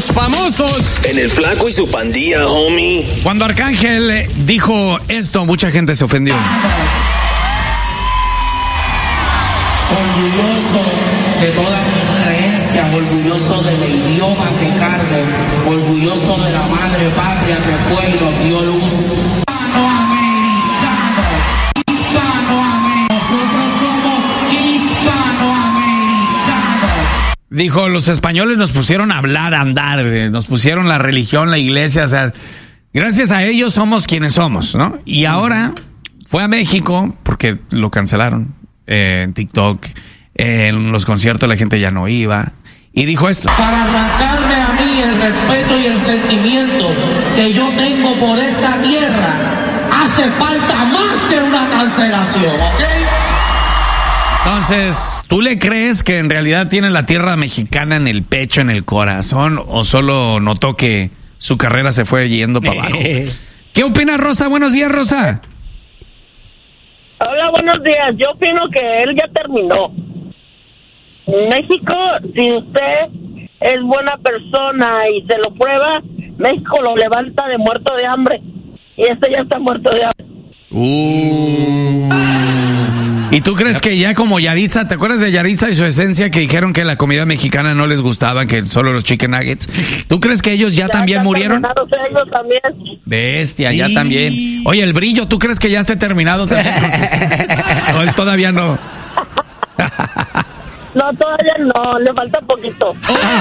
los famosos. En el Flaco y su Pandilla, homie. Cuando Arcángel dijo esto, mucha gente se ofendió. Orgulloso de todas mis creencias, orgulloso del idioma que cargo, orgulloso de la madre patria que fue y nos dio luz. Nosotros somos hispanoamericanos. Dijo, los españoles nos pusieron a hablar, a andar, nos pusieron la religión, la iglesia, o sea, gracias a ellos somos quienes somos, ¿no? Y ahora fue a México porque lo cancelaron en TikTok, en los conciertos la gente ya no iba, y dijo esto. Para arrancarme a mí el respeto y el sentimiento que yo tengo por esta tierra, hace falta más que una cancelación, ¿ok? Entonces, ¿tú le crees que en realidad tiene la tierra mexicana en el pecho, en el corazón, o solo notó que su carrera se fue yendo para abajo? ¿Qué opina Rosa? Buenos días, Rosa. Hola, buenos días. Yo opino que él ya terminó. México, si usted es buena persona y se lo prueba, México lo levanta de muerto de hambre. Y este ya está muerto de hambre. ¿Y tú crees que ya como Yaritza, te acuerdas de Yaritza y su esencia que dijeron que la comida mexicana no les gustaba, que solo los chicken nuggets? ¿Tú crees que ellos ya también murieron? Ellos también. Bestia, ya también. Oye, el Brillo, ¿tú crees que ya esté terminado también? ¿O él todavía no? No, todavía no, le falta poquito.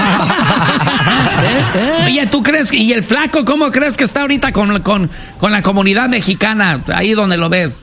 Oye, ¿tú crees? ¿Y el Flaco cómo crees que está ahorita con la comunidad mexicana, ahí donde lo ves?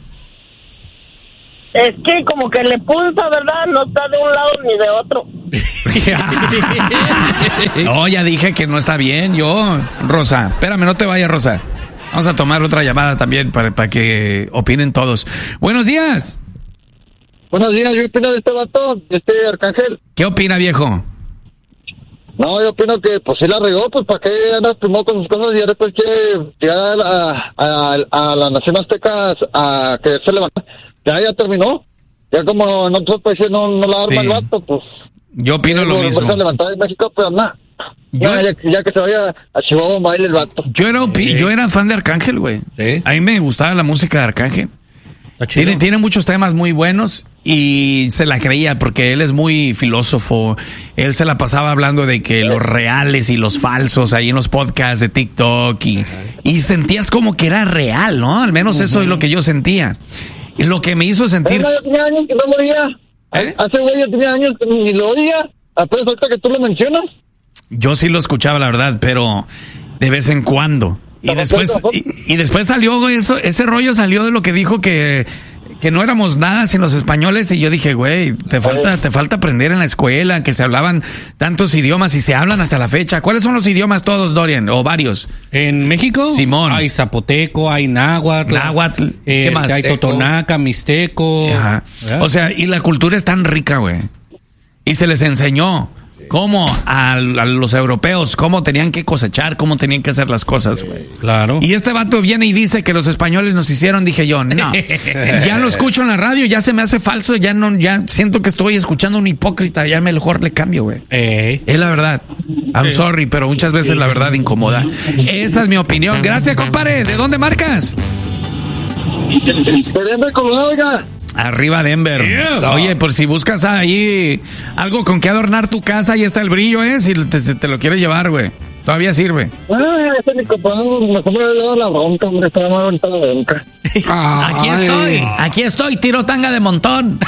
Es que como que le pulsa, ¿verdad? No está de un lado ni de otro. No, ya dije que no está bien, yo. Rosa, espérame, no te vayas, Rosa. Vamos a tomar otra llamada también para que opinen todos. Buenos días. Buenos días, yo opino de este vato, de este Arcángel. ¿Qué opina, viejo? No, yo opino que pues sí la regó, pues para qué andas primero con sus cosas y ya después quiere llegar a la nación azteca a que se levanta. Ya terminó. Ya como en otros países no la arma el vato, pues. Yo opino lo mismo. Se levantar en México, pero nada. Ya que se vaya a Chihuahua, baile el vato. Yo era fan de Arcángel, güey. ¿Sí? A mí me gustaba la música de Arcángel. Tiene muchos temas muy buenos y se la creía porque él es muy filósofo. Él se la pasaba hablando de que los reales y los falsos ahí en los podcasts de TikTok y sentías como que era real, ¿no? Al menos eso es lo que yo sentía. Y lo que me hizo sentir... Yo tenía años que no moría. Hace güey yo tenía años que ni lo oía. Apenas ahorita que tú lo mencionas. Yo sí lo escuchaba, la verdad, pero de vez en cuando. Y después salió eso, ese rollo salió de lo que dijo que no éramos nada sin los españoles y yo dije, güey, te falta aprender en la escuela, que se hablaban tantos idiomas y se hablan hasta la fecha. ¿Cuáles son los idiomas todos, Dorian? ¿O varios? En México Simón. Hay zapoteco, hay náhuatl. ¿Qué más? Hay totonaca, mixteco. Ajá. O sea, y la cultura es tan rica, güey. Y se les enseñó cómo a los europeos, cómo tenían que cosechar, cómo tenían que hacer las cosas, güey. Claro. Y este vato viene y dice que los españoles nos hicieron, dije yo, no. Ya lo escucho en la radio, ya se me hace falso, ya siento que estoy escuchando a un hipócrita, ya mejor le cambio, güey. Es la verdad. I'm sorry, pero muchas veces la verdad incomoda. Esa es mi opinión. Gracias, compadre. ¿De dónde marcas? De Denver, Colorado, oiga. Arriba Denver. Yeah. Oye, por si buscas ahí algo con que adornar tu casa, ahí está el Brillo, si te lo quieres llevar, güey. Todavía sirve. Ese mi compadre, mejor me le la bronca, hombre, está más bonita la bronca. Aquí estoy, tiro tanga de montón.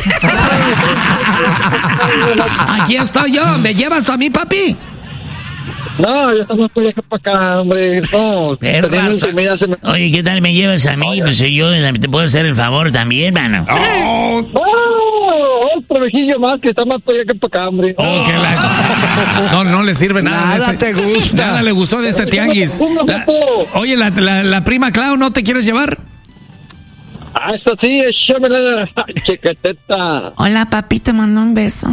Aquí estoy yo, ¿me llevas a mí, papi? No, yo estamos por acá para acá, hombre. No, Oye, ¿qué tal me llevas a mí? Pues yo te puedo hacer el favor también, mano. Otro viejillo más que está más por allá que para acá, hombre. No le sirve nada. Nada te gusta. Nada le gustó de este tianguis. Oye, la prima Clau, ¿no te quieres llevar? Esta sí, échamela, chiqueteta. Hola, papi, te mando un beso.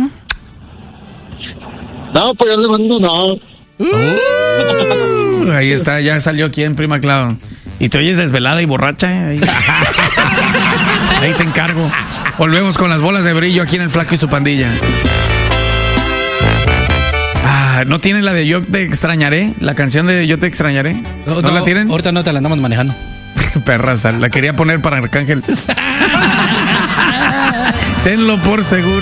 No, pues yo le mando no. Ahí está, ya salió quién, prima Clau. Y te oyes desvelada y borracha, Ahí te encargo. Volvemos con las bolas de Brillo aquí en el Flaco y su Pandilla. ¿No tienen la de Yo te extrañaré? La canción de Yo te extrañaré. ¿No la tienen? Ahorita no te la andamos manejando. Perra, la quería poner para Arcángel. Tenlo por seguro.